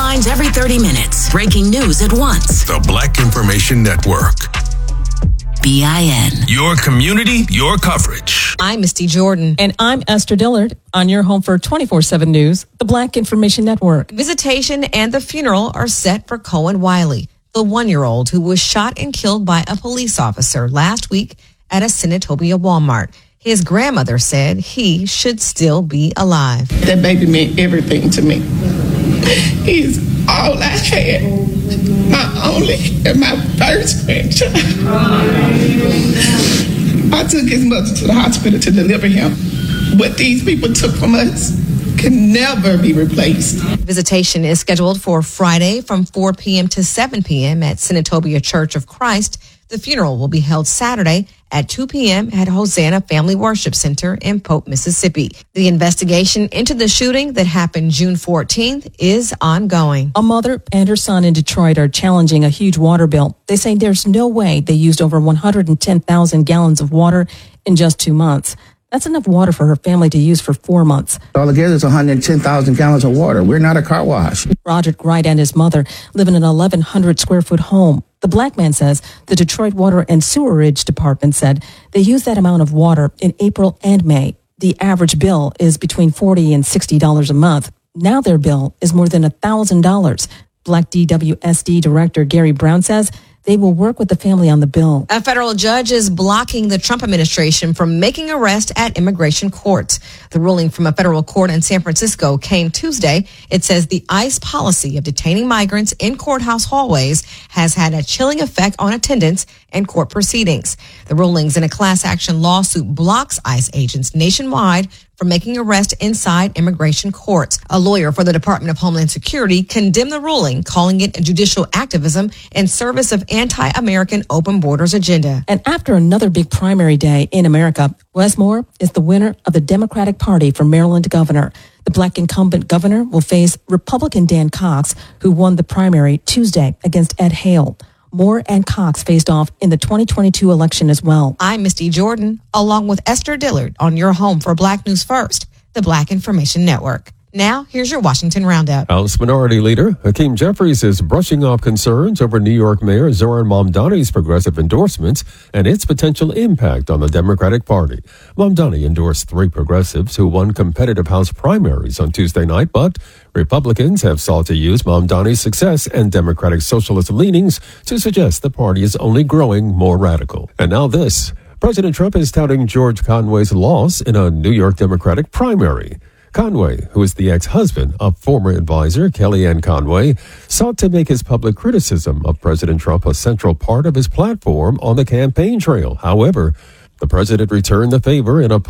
Headlines every 30 minutes. Breaking news at once. The Black Information Network. BIN. Your community, your coverage. I'm Misty Jordan. And I'm Esther Dillard on your home for 24/7 News, the Black Information Network. Visitation and the funeral are set for Cohen Wiley, the 1-year-old who was shot and killed by a police officer last week at a Senatobia Walmart. His grandmother said he should still be alive. That baby meant everything to me. He's all I had. My only and my first grandchild. I took his mother to the hospital to deliver him. What these people took from us can never be replaced. Visitation is scheduled for Friday from 4 p.m. to 7 p.m. at Senatobia Church of Christ. The funeral will be held Saturday at 2 p.m. at Hosanna Family Worship Center in Pope, Mississippi. The investigation into the shooting that happened June 14th is ongoing. A mother and her son in Detroit are challenging a huge water bill. They say there's no way they used over 110,000 gallons of water in just 2 months. That's enough water for her family to use for 4 months. Altogether, it's 110,000 gallons of water. We're not a car wash. Roderick Wright and his mother live in an 1,100 square foot home. The black man says the Detroit Water and Sewerage Department said they use that amount of water in April and May. The average bill is between $40 and $60 a month. Now their bill is more than $1,000. Black DWSD Director Gary Brown says they will work with the family on the bill. A federal judge is blocking the Trump administration from making arrests at immigration courts. The ruling from a federal court in San Francisco came Tuesday. It says the ICE policy of detaining migrants in courthouse hallways has had a chilling effect on attendance and court proceedings. The rulings in a class action lawsuit blocks ICE agents nationwide from making arrests inside immigration courts. A lawyer for the Department of Homeland Security condemned the ruling, calling it judicial activism in service of anti-American open borders agenda. And after another big primary day in America, Wes Moore is the winner of the Democratic Party for Maryland governor. The black incumbent governor will face Republican Dan Cox, who won the primary Tuesday against Ed Hale. Moore and Cox faced off in the 2022 election as well. I'm Misty Jordan, along with Esther Dillard on your home for Black News First, the Black Information Network. Now, here's your Washington Roundup. House Minority Leader Hakeem Jeffries is brushing off concerns over New York Mayor Zohran Mamdani's progressive endorsements and its potential impact on the Democratic Party. Mamdani endorsed 3 progressives who won competitive House primaries on Tuesday night, but Republicans have sought to use Mamdani's success and Democratic socialist leanings to suggest the party is only growing more radical. And now this. President Trump is touting George Conway's loss in a New York Democratic primary. Conway, who is the ex-husband of former advisor Kellyanne Conway, sought to make his public criticism of President Trump a central part of his platform on the campaign trail. However, the president returned the favor in a